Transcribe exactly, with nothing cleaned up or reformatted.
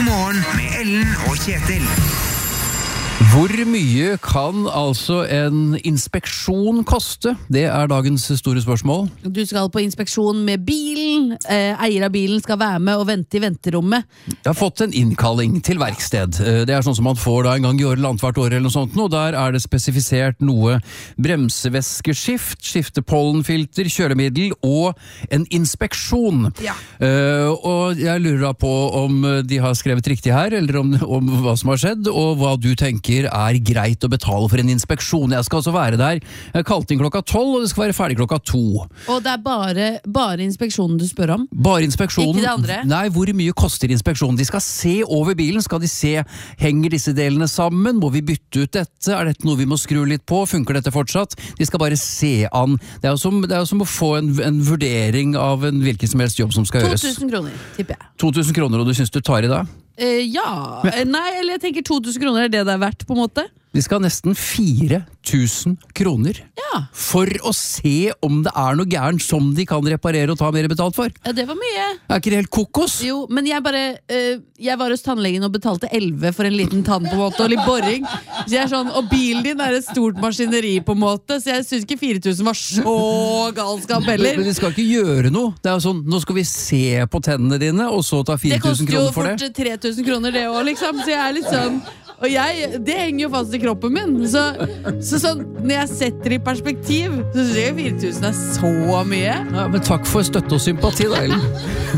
morgen med Ellen og Kjetil. Hvor mye kan altså en inspeksjon koste? Det er dagens store spørsmål. Du skal på inspeksjon med bilen. Eh, eier av bilen skal være med og vente i venterommet. Jeg har fått en innkalling til verksted. Eh, Det er sånn som man får da en gang i året eller annethvert år eller noe sånt. Og der er det spesifisert noe bremsevæskeskift, skifte pollenfilter, kjølemiddel og en inspeksjon. Ja. Eh, og jeg lurer da på om de har skrevet riktig her, eller om, om hva som har skjedd, og hva du tenker er greit å betale for en inspeksjon. Jeg skal altså være der. Jeg kalte inn klokka tolv, og det skal være ferdig klokka to. Og det er bare, bare inspeksjonen du spør om? Bare inspeksjonen. Ikke det andre? Nei, hvor mye koster inspeksjonen? De skal se over bilen, skal de se, henger disse delene sammen? Må vi bytte ut dette? Er dette noe vi må skru litt på? Funker dette fortsatt? De skal bare se an. Det er jo som, det er jo som å få en, en vurdering av en hvilken som helst jobb som skal gjøres. to tusen kroner, tipper jeg. to tusen kroner, og du synes du tar i da? Eh, ja, Eh, nei, eller jeg tenker to tusen kroner er det det er verdt, på en måte. De skal ha nesten fire tusen kroner Ja, for å se om det er noe gærent som de kan reparere og ta mer betalt for. ja det var mye. Er ikke det helt kokos? Jo, men jeg bare eh, Jeg var hos tannlegen og betalte elleve for en liten tann på en måte, og litt boring. Så jeg er sånn, og bilen din er et stort maskineri på en måte, så jeg synes ikke fire tusen var så galskap heller. Men de skal ikke gjøre noe. Det er jo sånn, nå skal vi se på tennene dine, og så ta Det fire tusen koster jo kroner for det. fort tre tusen kroner det også, liksom. Så jeg er litt sånn. Og jeg, det henger jo fast i kroppen min. Så, så sånn, når jeg setter i perspektiv, så synes jeg fire tusen er så mye. Ja, men takk for støtte og sympati da, Ellen.